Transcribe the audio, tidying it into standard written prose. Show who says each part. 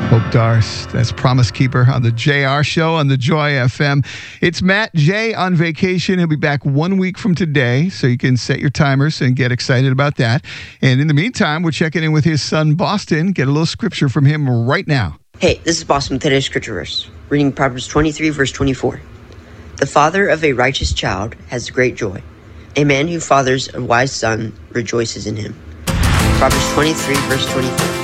Speaker 1: Hope Darst, that's Promise Keeper on the JR Show on the Joy FM. It's Matt J on vacation. He'll be back 1 week from today, so you can set your timers and get excited about that. And in the meantime, we're checking in with his son, Boston. Get a little scripture from him right now.
Speaker 2: Hey, this is Boston with today's scripture verse. Reading Proverbs 23, verse 24. The father of a righteous child has great joy. A man who fathers a wise son rejoices in him. Proverbs 23, verse 24.